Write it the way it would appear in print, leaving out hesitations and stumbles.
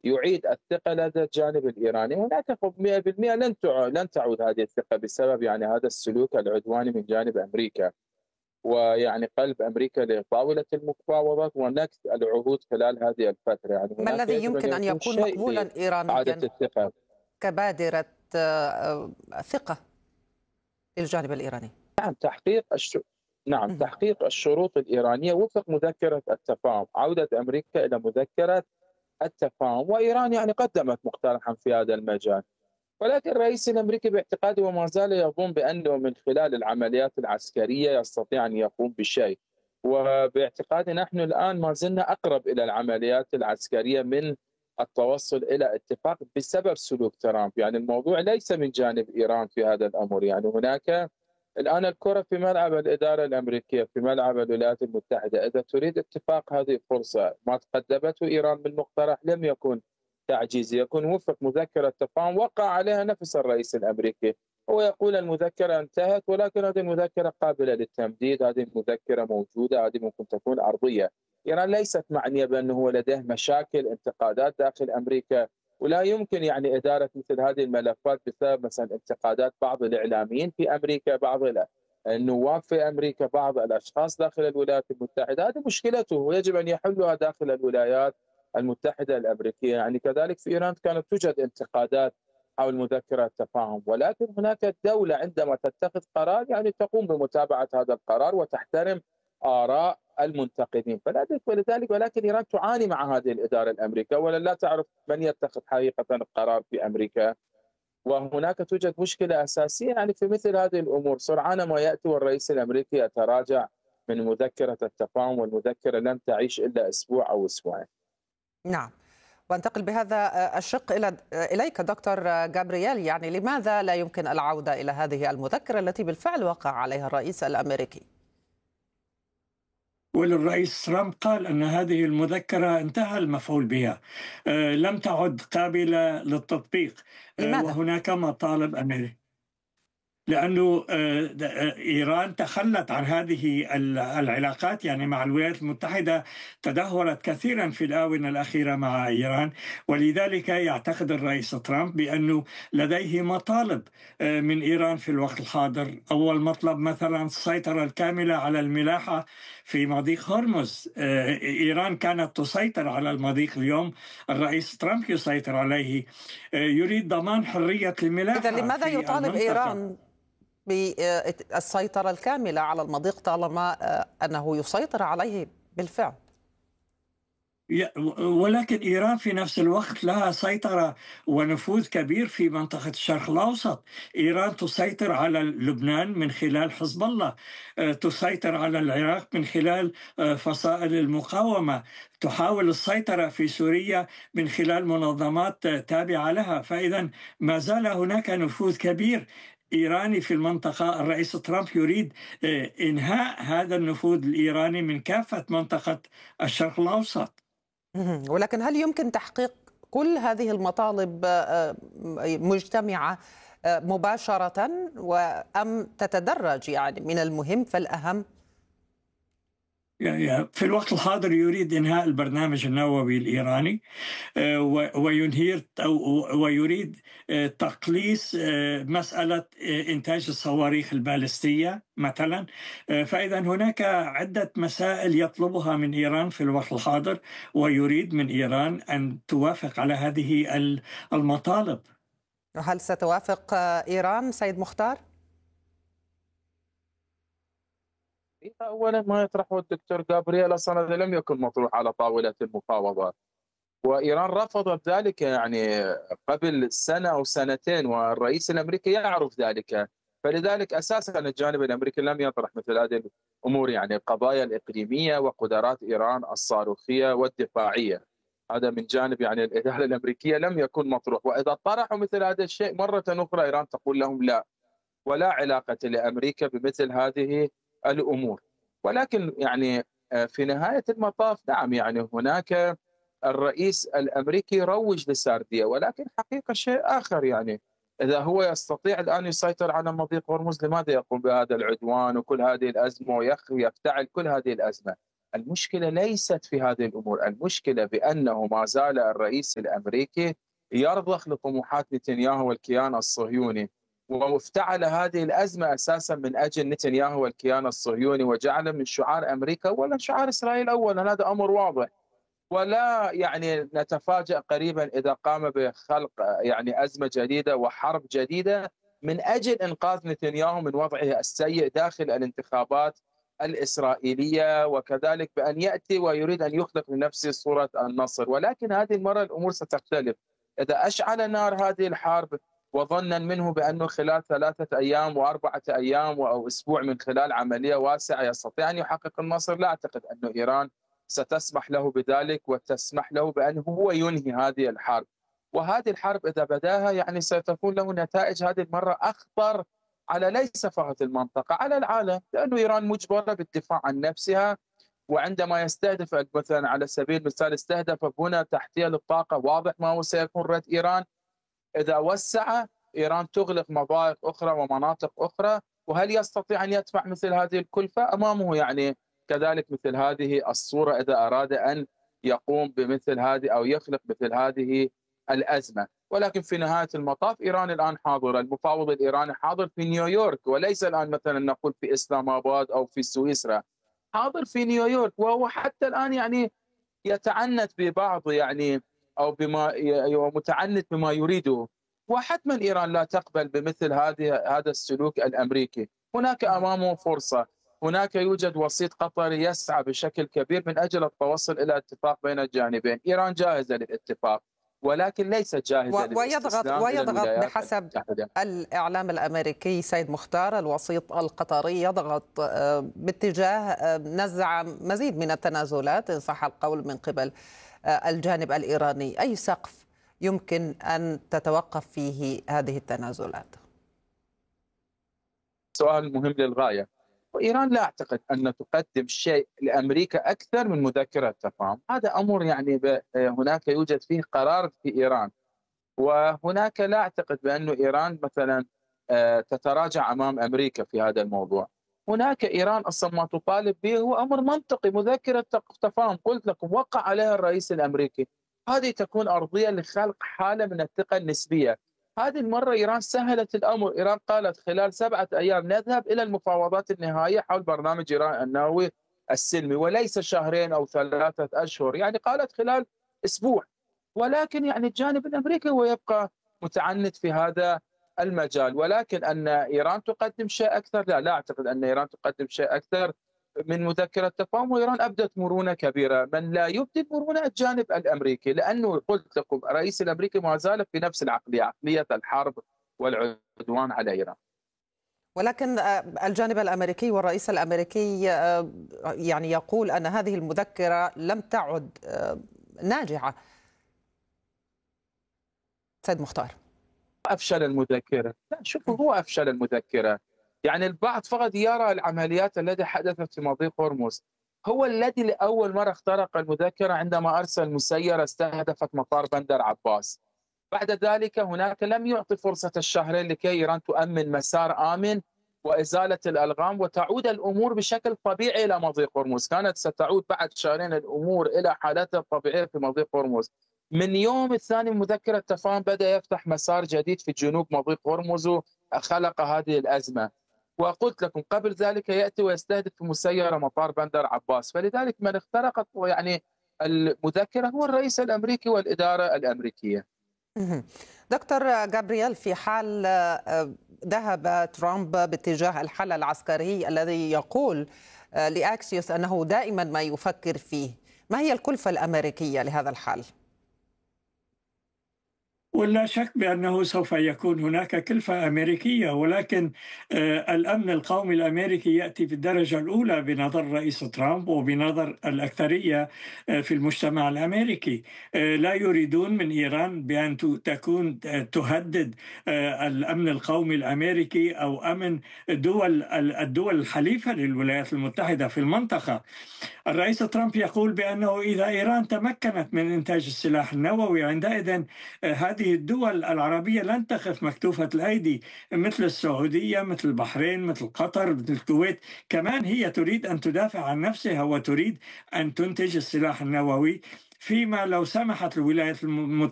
يعيد الثقة لدى الجانب الإيراني. هناك 100% لن تعود هذه الثقة بسبب يعني هذا السلوك العدواني من جانب أمريكا، ويعني قلب أمريكا لطاولة المفاوضات ونكث العهود خلال هذه الفترة. يعني ما هناك الذي يجب أن يمكن أن يكون يكون شيء مقبولا لإعادة إيرانيا الثقة. كبادرة ثقة للجانب الإيراني؟ نعم تحقيق الشروط الإيرانية وفق مذكرة التفاهم، عودة أمريكا إلى مذكرة التفاهم، وإيران يعني قدمت مقترحا في هذا المجال. ولكن الرئيس الأمريكي باعتقادي وما زال يظن بأنه من خلال العمليات العسكرية يستطيع أن يقوم بشيء، وباعتقادي نحن الآن ما زلنا أقرب إلى العمليات العسكرية من التوصل إلى اتفاق بسبب سلوك ترامب. يعني الموضوع ليس من جانب إيران في هذا الأمر، يعني هناك الآن الكرة في ملعب الإدارة الأمريكية، في ملعب الولايات المتحدة. إذا تريد اتفاق هذه فرصة، ما قدمته إيران من مقترح لم يكن تعجيز، يكون وفق مذكرة تفاهم وقع عليها نفس الرئيس الأمريكي. هو يقول المذكرة انتهت، ولكن هذه المذكرة قابلة للتمديد، هذه المذكرة موجودة، هذه ممكن تكون أرضية. إيران ليست معنية بأنه لديه مشاكل انتقادات داخل أمريكا، ولا يمكن يعني إدارة مثل هذه الملفات بسبب مثلا انتقادات بعض الإعلاميين في أمريكا، بعض النواب في أمريكا، بعض الأشخاص داخل الولايات المتحدة. هذه مشكلته ويجب أن يحلها داخل الولايات المتحدة الأمريكية. يعني كذلك في إيران كانت توجد انتقادات حول مذكرة التفاهم، ولكن هناك دولة عندما تتخذ قرار يعني تقوم بمتابعة هذا القرار وتحترم آراء المنتقدين. ولذلك ولكن إيران تعاني مع هذه الإدارة الأمريكية، ولا لا تعرف من يتخذ حقيقة القرار في أمريكا. وهناك توجد مشكلة أساسية يعني في مثل هذه الأمور، سرعان ما يأتي والرئيس الأمريكي يتراجع من مذكرة التفاهم، والمذكرة لم تعيش إلا أسبوع أو أسبوعين. نعم، وانتقل بهذا الشق إليك دكتور جابرييل. يعني لماذا لا يمكن العودة إلى هذه المذكرة التي بالفعل وقع عليها الرئيس الأمريكي؟ والرئيس ترامب قال أن هذه المذكرة انتهى المفعول بها، لم تعد قابلة للتطبيق. لماذا؟ وهناك مطالب أمريكية لأنه إيران تخلت عن هذه العلاقات، يعني مع الولايات المتحدة تدهورت كثيرا في الآونة الأخيرة مع إيران. ولذلك يعتقد الرئيس ترامب بأنه لديه مطالب من إيران في الوقت الحاضر. أول مطلب مثلا السيطرة الكاملة على الملاحة في مضيق هرمز. إيران كانت تسيطر على المضيق، اليوم الرئيس ترامب يسيطر عليه. يريد ضمان حرية الملاحة. إذا لماذا يطالب إيران بالسيطرة الكاملة على المضيق طالما أنه يسيطر عليه بالفعل؟ ولكن إيران في نفس الوقت لها سيطرة ونفوذ كبير في منطقة الشرق الأوسط. إيران تسيطر على لبنان من خلال حزب الله، تسيطر على العراق من خلال فصائل المقاومة، تحاول السيطرة في سوريا من خلال منظمات تابعة لها. فإذا ما زال هناك نفوذ كبير إيراني في المنطقة. الرئيس ترامب يريد إنهاء هذا النفوذ الإيراني من كافة منطقة الشرق الأوسط. ولكن هل يمكن تحقيق كل هذه المطالب مجتمعة مباشرة أم تتدرج؟ يعني من المهم فالأهم. في الوقت الحاضر يريد إنهاء البرنامج النووي الإيراني، ويريد تقليص مسألة إنتاج الصواريخ البالستية مثلا. فإذا هناك عدة مسائل يطلبها من إيران في الوقت الحاضر، ويريد من إيران أن توافق على هذه المطالب. هل ستوافق إيران سيد مختار؟ أولا ما يطرحه الدكتور جابرييل أصلا لم يكن مطروح على طاولة المفاوضات، وإيران رفضت ذلك يعني قبل سنة أو سنتين، والرئيس الأمريكي يعرف ذلك. فلذلك أساسا الجانب الأمريكي لم يطرح مثل هذه الأمور، يعني القضايا الإقليمية وقدرات إيران الصاروخية والدفاعية. هذا من جانب يعني الإدارة الأمريكية لم يكن مطروح. وإذا طرحوا مثل هذا الشيء مرة أخرى إيران تقول لهم لا، ولا علاقة لأمريكا بمثل هذه الأمور. ولكن يعني في نهاية المطاف نعم يعني هناك الرئيس الأمريكي روج للساردية، ولكن حقيقة شيء آخر. يعني إذا هو يستطيع الآن يسيطر على مضيق هرمز، لماذا يقوم بهذا العدوان وكل هذه الأزمة ويفتعل كل هذه الأزمة؟ المشكلة ليست في هذه الأمور، المشكلة بأنه ما زال الرئيس الأمريكي يرضخ لطموحات نتنياهو والكيان الصهيوني، وافتعل هذه الأزمة أساسا من أجل نتنياهو والكيان الصهيوني، وجعل من شعار أمريكا أولا شعار إسرائيل أولا. هذا أمر واضح، ولا يعني نتفاجأ قريبا إذا قام بخلق يعني أزمة جديدة وحرب جديدة من أجل إنقاذ نتنياهو من وضعه السيء داخل الانتخابات الإسرائيلية، وكذلك بأن يأتي ويريد أن يخلق لنفسه صورة النصر. ولكن هذه المرة الأمور ستختلف. إذا أشعل نار هذه الحرب وظنا منه بأنه خلال 3 أيام و4 أيام أو أسبوع من خلال عملية واسعة يستطيع أن يحقق النصر، لا أعتقد أن إيران ستسمح له بذلك وتسمح له بأنه هو ينهي هذه الحرب. وهذه الحرب إذا بداها يعني ستكون له نتائج هذه المرة أخطر على ليس فقط المنطقة، على العالم، لأنه إيران مجبرة بالدفاع عن نفسها. وعندما يستهدف مثلا على سبيل المثال استهدف بنى تحتية للطاقة، واضح ما هو سيكون رد إيران. إذا وسع إيران تغلق مضائق أخرى ومناطق أخرى، وهل يستطيع أن يدفع مثل هذه الكلفة؟ أمامه يعني كذلك مثل هذه الصورة إذا أراد أن يقوم بمثل هذه أو يخلق مثل هذه الأزمة. ولكن في نهاية المطاف إيران الآن حاضرة، المفاوض الإيراني حاضر في نيويورك، وليس الآن مثلا نقول في إسلام آباد أو في سويسرا، حاضر في نيويورك. وهو حتى الآن يعني يتعنت ببعض يعني أو بما متعنت بما يريده. وحتما إيران لا تقبل بمثل هذا السلوك الأمريكي. هناك أمامه فرصة، هناك يوجد وسيط قطري يسعى بشكل كبير من أجل التوصل إلى اتفاق بين الجانبين. إيران جاهزة للاتفاق، ولكن ليست جاهزة للاستسلام إلى الولايات بحسب المتحدة. الإعلام الأمريكي سيد مختار، الوسيط القطري يضغط باتجاه نزع مزيد من التنازلات إن صح القول من قبل الجانب الإيراني. أي سقف يمكن أن تتوقف فيه هذه التنازلات؟ سؤال مهم للغاية. وإيران لا أعتقد أن تقدم شيء لأمريكا أكثر من مذكرة تفاهم. هذا أمر يعني هناك يوجد فيه قرار في إيران، وهناك لا أعتقد بأن إيران مثلا تتراجع أمام أمريكا في هذا الموضوع. هناك إيران أصلا ما تطالب به هو أمر منطقي، مذكرة تفاهم قلت لكم وقع عليها الرئيس الأمريكي. هذه تكون أرضية لخلق حالة من الثقة النسبية. هذه المرة إيران سهلت الأمر. إيران قالت خلال 7 أيام نذهب إلى المفاوضات النهائية حول برنامج إيران النووي السلمي، وليس شهرين أو 3 أشهر، يعني قالت خلال أسبوع. ولكن يعني الجانب الأمريكي هو يبقى متعنت في هذا المجال. ولكن أن إيران تقدم شيء أكثر، لا أعتقد أن إيران تقدم شيء أكثر من مذكرة تفاهم. وإيران أبدت مرونة كبيرة. من لا يبدي مرونة الجانب الأمريكي، لأنه قلت لكم الرئيس الأمريكي ما زال في نفس العقلية، عقلية الحرب والعدوان على إيران. ولكن الجانب الأمريكي والرئيس الأمريكي يعني يقول أن هذه المذكرة لم تعد ناجعة. سيد مختار، أفشل المذكرة؟ لا، شوفوا، هو أفشل المذكرة. يعني البعض فقط يرى العمليات التي حدثت في مضيق هرمز. هو الذي لأول مرة اخترق المذكرة عندما أرسل مسيرة استهدفت مطار بندر عباس. بعد ذلك هناك لم يعطي فرصة الشهرين لكي إيران تؤمن مسار آمن وإزالة الألغام وتعود الأمور بشكل طبيعي إلى مضيق هرمز. كانت ستعود بعد شهرين الأمور إلى حالتها الطبيعية في مضيق هرمز. من يوم الثاني مذكرة تفاهم بدأ يفتح مسار جديد في جنوب مضيق هرمز وخلق هذه الأزمة. وقلت لكم قبل ذلك يأتي ويستهدف في مسيرة مطار بندر عباس. فلذلك من اخترقت يعني المذكرة هو الرئيس الأمريكي والإدارة الأمريكية. دكتور جابرييل، في حال ذهب ترامب باتجاه الحل العسكري الذي يقول لأكسيوس أنه دائما ما يفكر فيه، ما هي الكلفة الأمريكية لهذا الحل؟ ولا شك بأنه سوف يكون هناك كلفة أمريكية، ولكن الأمن القومي الأمريكي يأتي في الدرجة الأولى بنظر الرئيس ترامب وبنظر الأكثرية في المجتمع الأمريكي. لا يريدون من إيران بأن تكون تهدد الأمن القومي الأمريكي أو أمن الدول الحليفة للولايات المتحدة في المنطقة. الرئيس ترامب يقول بأنه إذا إيران تمكنت من إنتاج السلاح النووي عندئذ هذه هذه الدول العربية لن تقف مكتوفة الأيدي، مثل السعودية، مثل البحرين، مثل قطر، مثل الكويت. كمان هي تريد أن تدافع عن نفسها وتريد أن تنتج السلاح النووي، فيما لو سمحت الولايات المتحدة